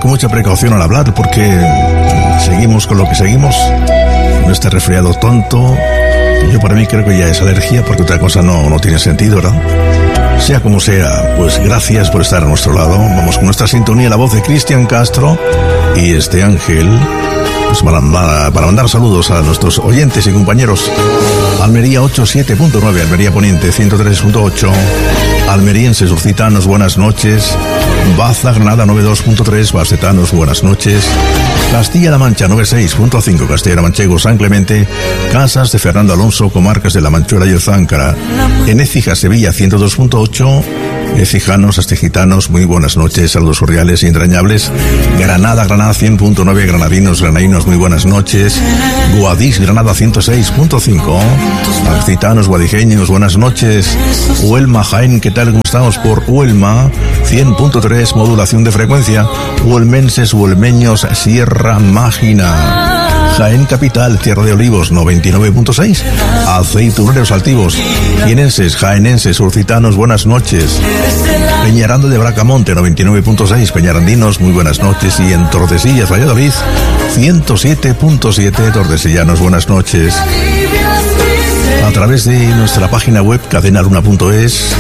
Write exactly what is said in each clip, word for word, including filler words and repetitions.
con mucha precaución al hablar, porque seguimos con lo que seguimos, con este resfriado tonto. Yo para mí creo que ya es alergia, porque otra cosa no, no tiene sentido, ¿verdad? Sea como sea, pues gracias por estar a nuestro lado. Vamos con nuestra sintonía, la voz de Cristian Castro y este ángel, pues para, para mandar saludos a nuestros oyentes y compañeros. Almería ochenta y siete punto nueve, Almería Poniente ciento tres punto ocho, almerienses urcitanos, buenas noches. Baza, Granada noventa y dos punto tres, bacetanos, buenas noches. Castilla-La Mancha noventa y seis punto cinco, Castilla-La Manchego, San Clemente, Casas de Fernando Alonso, comarcas de La Manchuela y el Záncara. En Écija, Sevilla ciento dos punto ocho, Écijanos, astegitanos, muy buenas noches, saludos cordiales y entrañables. Granada, Granada cien punto nueve, granadinos, granadinos, muy buenas noches. Guadix, Granada ciento seis punto cinco, accitanos, guadijeños, buenas noches. Huelma, Jaén, ¿qué tal? ¿Cómo estamos por Huelma? cien punto tres, modulación de frecuencia. Huelmenses, huelmeños, Sierra Mágina. Jaén Capital, Tierra de Olivos, noventa y nueve punto seis. Aceituneros altivos, jienenses, jaenenses, urcitanos, buenas noches. Peñaranda de Bracamonte, noventa y nueve punto seis. Peñarandinos, muy buenas noches. Y en Tordesillas, Valladolid, ciento siete punto siete. Tordesillanos, buenas noches. A través de nuestra página web cadena luna punto es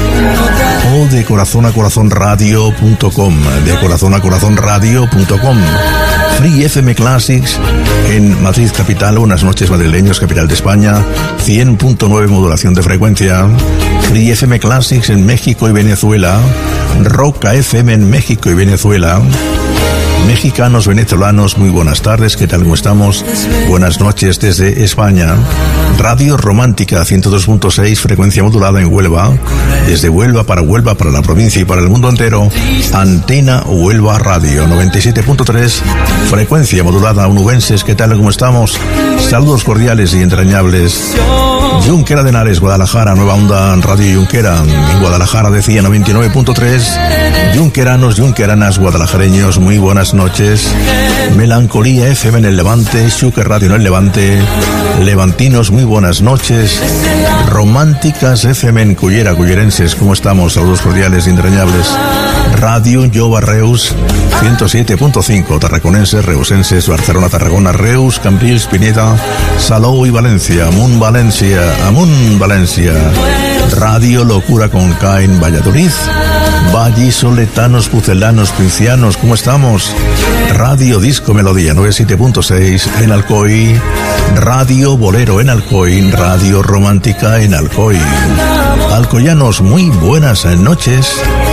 o de corazón a corazón radio punto com, de corazón a corazón radio punto com. Free F M Classics en Madrid capital, buenas noches madrileños, capital de España, cien punto nueve modulación de frecuencia. Free F M Classics en México y Venezuela, Roca F M en México y Venezuela. Mexicanos, venezolanos, muy buenas tardes, ¿qué tal? ¿Cómo estamos? Buenas noches desde España. Radio Romántica ciento dos punto seis, frecuencia modulada en Huelva. Desde Huelva para Huelva, para la provincia y para el mundo entero. Antena Huelva Radio noventa y siete punto tres, frecuencia modulada onubenses, ¿qué tal? ¿Cómo estamos? Saludos cordiales y entrañables. Junquera de Henares, Guadalajara, Nueva Onda Radio Junquera. En Guadalajara decía noventa y nueve punto tres. Junqueranos, junqueranas, guadalajareños, muy buenas noches. Melancolía F M en el Levante, Xúquer Radio en el Levante. Levantinos, muy buenas noches. Románticas F M en Cullera, cullerenses, ¿cómo estamos? Saludos cordiales y entrañables. Radio Jova Reus, ciento siete punto cinco, tarraconenses, reusenses, Barcelona, Tarragona, Reus, Cambrils, Pineda, Salou y Valencia, Amun Valencia, Amun Valencia. Radio Locura con K en Valladolid. Vallisoletanos, pucelanos, pincianos, ¿cómo estamos? Radio Disco Melodía noventa y siete punto seis en Alcoy. Radio Bolero en Alcoy. Radio Romántica en Alcoy. Alcoyanos, muy buenas noches.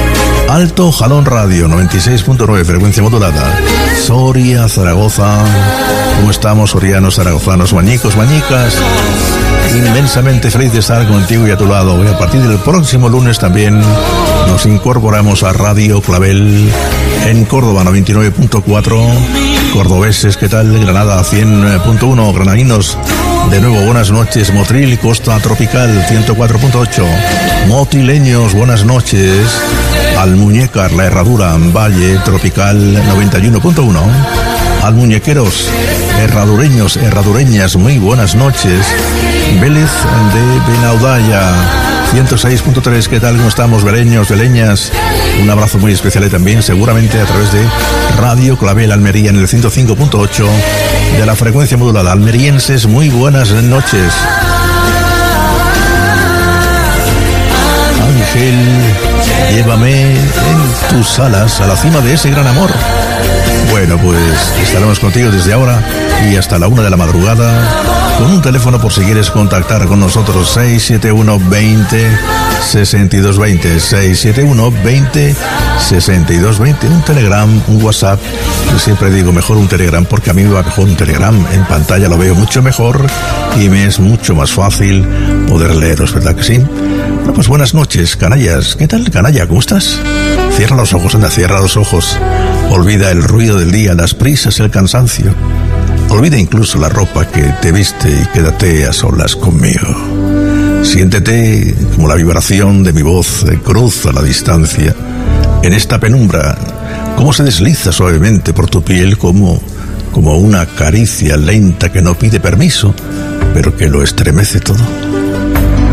Alto Jalón Radio noventa y seis punto nueve, frecuencia modulada. Soria, Zaragoza, ¿cómo estamos? Sorianos, zaragozanos, mañicos, mañicas. Inmensamente feliz de estar contigo y a tu lado. Y a partir del próximo lunes también nos incorporamos a Radio Clavel en Córdoba noventa y nueve punto cuatro. Cordobeses, ¿qué tal? Granada cien punto uno. Granadinos, de nuevo buenas noches. Motril, Costa Tropical ciento cuatro punto ocho. Motrileños, buenas noches. Almuñécar, La Herradura, Valle Tropical noventa y uno punto uno. Almuñequeros, herradureños, herradureñas, muy buenas noches. Vélez de Benaudalla, ciento seis punto tres, ¿qué tal? ¿Cómo estamos? Veleños, veleñas, un abrazo muy especial también, seguramente a través de Radio Clavel Almería en el ciento cinco punto ocho de la frecuencia modulada. Almerienses, muy buenas noches. Ángel, llévame en tus alas a la cima de ese gran amor. Bueno, pues estaremos contigo desde ahora y hasta la una de la madrugada, con un teléfono por si quieres contactar con nosotros, seis siete uno, veinte, sesenta y dos veinte, seis siete uno, veinte, sesenta y dos veinte, un Telegram, un WhatsApp. Yo siempre digo mejor un Telegram porque a mí me va mejor un Telegram, en pantalla lo veo mucho mejor y me es mucho más fácil poder leeros, ¿verdad que sí? Bueno, pues buenas noches, canallas. ¿Qué tal, canalla? ¿Cómo estás? Cierra los ojos, anda, cierra los ojos. Olvida el ruido del día, las prisas, el cansancio. Olvida incluso la ropa que te viste y quédate a solas conmigo. Siéntete como la vibración de mi voz cruza la distancia. En esta penumbra, cómo se desliza suavemente por tu piel como, como una caricia lenta que no pide permiso, pero que lo estremece todo.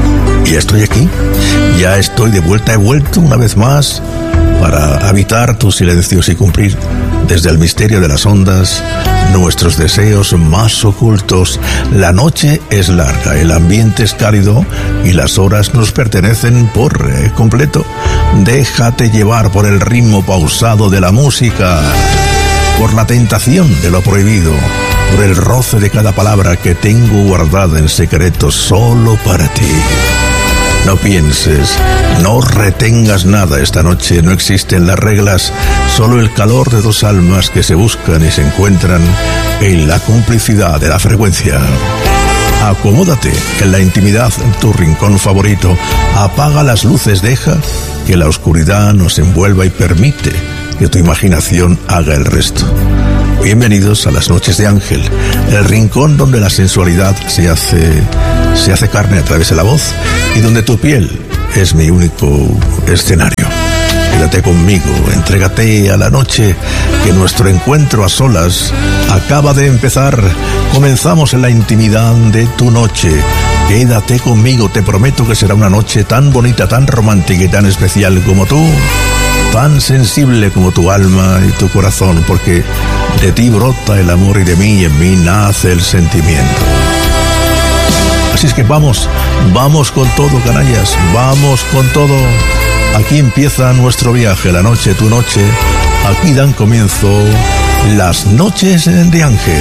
Y ya estoy aquí, ya estoy de vuelta, he vuelto una vez más para habitar tus silencios y cumplir desde el misterio de las ondas nuestros deseos más ocultos. La noche es larga, el ambiente es cálido y las horas nos pertenecen por eh, completo. Déjate llevar por el ritmo pausado de la música, por la tentación de lo prohibido, por el roce de cada palabra que tengo guardada en secreto solo para ti. No pienses, no retengas nada esta noche, no existen las reglas, solo el calor de dos almas que se buscan y se encuentran en la complicidad de la frecuencia. Acomódate en la intimidad, en tu rincón favorito, apaga las luces, deja que la oscuridad nos envuelva y permite que tu imaginación haga el resto. Bienvenidos a las noches de Ángel, el rincón donde la sensualidad se hace, se hace carne a través de la voz y donde tu piel es mi único escenario. Quédate conmigo, entrégate a la noche, que nuestro encuentro a solas acaba de empezar. Comenzamos en la intimidad de tu noche. Quédate conmigo, te prometo que será una noche tan bonita, tan romántica y tan especial como tú, tan sensible como tu alma y tu corazón, porque de ti brota el amor y de mí y en mí nace el sentimiento. Así es que vamos, vamos con todo, canallas, vamos con todo. Aquí empieza nuestro viaje, la noche, tu noche. Aquí dan comienzo las noches de Ángel.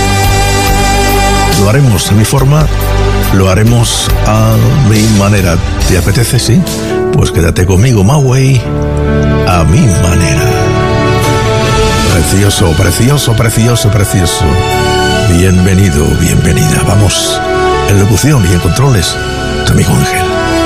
Lo haremos a mi forma, lo haremos a mi manera. ¿Te apetece, sí? Pues quédate conmigo, Mauey, a mi manera. Precioso, precioso, precioso, precioso. Bienvenido, bienvenida. Vamos, en locución y en controles, tu amigo Ángel.